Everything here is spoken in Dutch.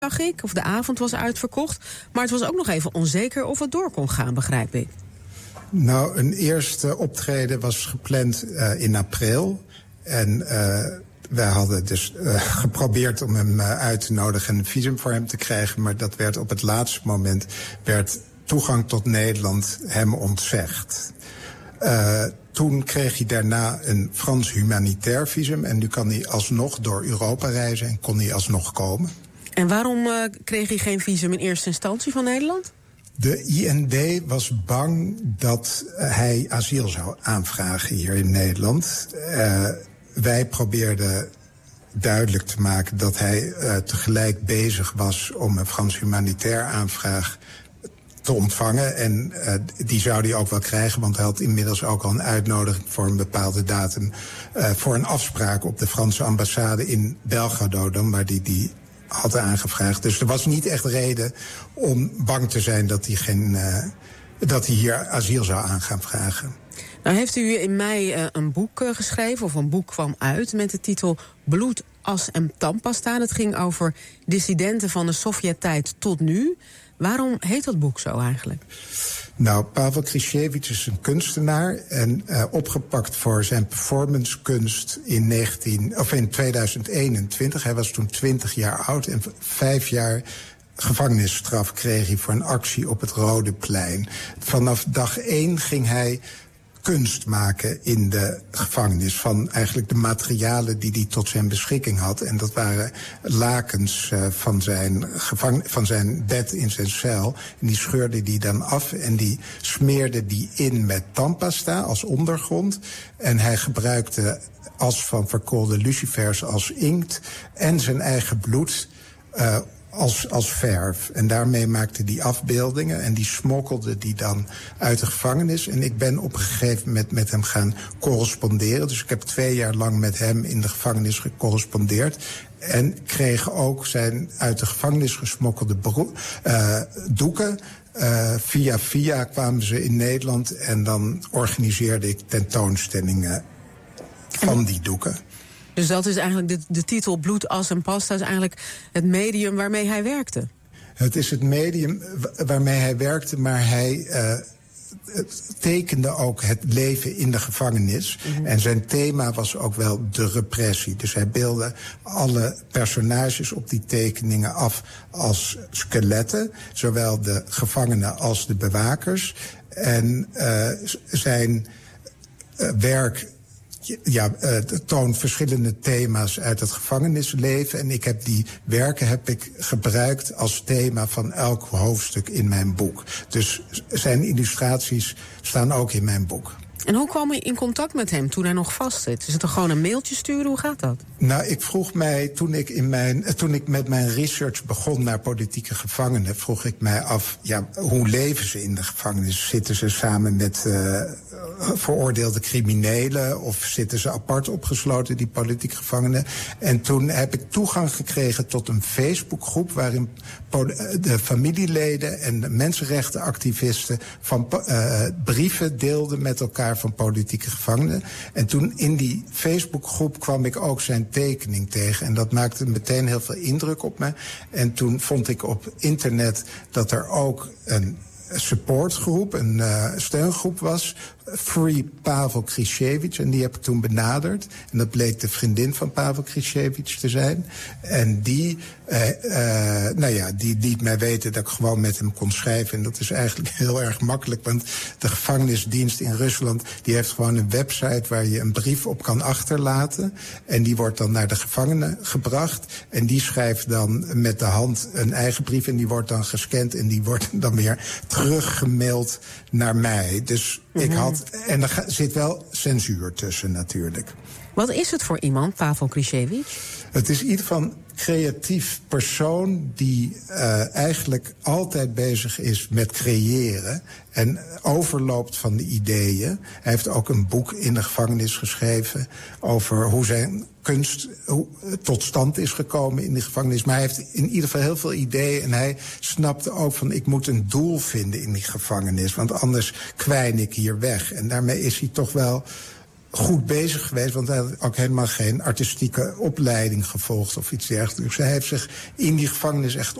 zag ik, of de avond was uitverkocht. Maar het was ook nog even onzeker of het door kon gaan, begrijp ik. Nou, een eerste optreden was gepland in april. En wij hadden dus geprobeerd om hem uit te nodigen en een visum voor hem te krijgen. Maar dat werd op het laatste moment, werd toegang tot Nederland hem ontzegd. Toen kreeg hij daarna een Frans humanitair visum. En nu kan hij alsnog door Europa reizen en kon hij alsnog komen. En waarom kreeg hij geen visum in eerste instantie van Nederland? De IND was bang dat hij asiel zou aanvragen hier in Nederland. Wij probeerden duidelijk te maken dat hij tegelijk bezig was om een Frans humanitair aanvraag te ontvangen. En die zou hij ook wel krijgen, want hij had inmiddels ook al een uitnodiging voor een bepaalde datum voor een afspraak op de Franse ambassade in Belgrado, dan waar die had aangevraagd. Dus er was niet echt reden om bang te zijn dat hij hier asiel zou aan gaan vragen. Nou heeft u in mei een boek geschreven, of een boek kwam uit met de titel Bloed, as en tandpasta. Het ging over dissidenten van de Sovjet-tijd tot nu. Waarom heet dat boek zo eigenlijk? Nou, Pavel Krichevich is een kunstenaar en opgepakt voor zijn performancekunst in 2021. Hij was toen 20 jaar oud en 5 jaar gevangenisstraf kreeg hij voor een actie op het Rode Plein. Vanaf dag 1 ging hij kunst maken in de gevangenis van eigenlijk de materialen die hij tot zijn beschikking had. En dat waren lakens van zijn bed in zijn cel. En die scheurde hij dan af en die smeerde die in met tandpasta als ondergrond. En hij gebruikte as van verkoolde lucifers als inkt en zijn eigen bloed als verf. En daarmee maakte hij afbeeldingen en die smokkelde die dan uit de gevangenis. En ik ben op een gegeven moment met hem gaan corresponderen. Dus ik heb 2 jaar lang met hem in de gevangenis gecorrespondeerd. En kreeg ook zijn uit de gevangenis gesmokkelde doeken. Via kwamen ze in Nederland en dan organiseerde ik tentoonstellingen van die doeken. Dus dat is eigenlijk de titel Bloed, as en pasta is eigenlijk het medium waarmee hij werkte? Het is het medium waarmee hij werkte, maar hij tekende ook het leven in de gevangenis. Mm-hmm. En zijn thema was ook wel de repressie. Dus hij beeldde alle personages op die tekeningen af als skeletten. Zowel de gevangenen als de bewakers. En zijn werk toont verschillende thema's uit het gevangenisleven. En ik heb die werken gebruikt als thema van elk hoofdstuk in mijn boek. Dus zijn illustraties staan ook in mijn boek. En hoe kwam je in contact met hem toen hij nog vastzit? Is het er gewoon een mailtje sturen? Hoe gaat dat? Nou, ik vroeg mij, toen ik met mijn research begon naar politieke gevangenen, vroeg ik mij af, hoe leven ze in de gevangenis? Zitten ze samen met veroordeelde criminelen of zitten ze apart opgesloten, die politieke gevangenen? En toen heb ik toegang gekregen tot een Facebookgroep waarin de familieleden en de mensenrechtenactivisten van brieven deelden met elkaar van politieke gevangenen. En toen in die Facebookgroep kwam ik ook zijn tekening tegen. En dat maakte meteen heel veel indruk op me. En toen vond ik op internet dat er ook een supportgroep, een steungroep was, Free Pavel Krichevich. En die heb ik toen benaderd. En dat bleek de vriendin van Pavel Krichevich te zijn. En die liet mij weten dat ik gewoon met hem kon schrijven. En dat is eigenlijk heel erg makkelijk, want de gevangenisdienst in Rusland die heeft gewoon een website waar je een brief op kan achterlaten. En die wordt dan naar de gevangenen gebracht. En die schrijft dan met de hand een eigen brief en die wordt dan gescand en die wordt dan weer teruggemaild naar mij. Dus ik had, en er zit wel censuur tussen natuurlijk. Wat is het voor iemand, Pavel Krichevich? Het is in ieder geval een creatief persoon die eigenlijk altijd bezig is met creëren en overloopt van de ideeën. Hij heeft ook een boek in de gevangenis geschreven over hoe zijn kunst tot stand is gekomen in de gevangenis. Maar hij heeft in ieder geval heel veel ideeën en hij snapte ook van, ik moet een doel vinden in die gevangenis, want anders kwijn ik hier weg. En daarmee is hij toch wel goed bezig geweest, want hij had ook helemaal geen artistieke opleiding gevolgd of iets dergelijks. Dus hij heeft zich in die gevangenis echt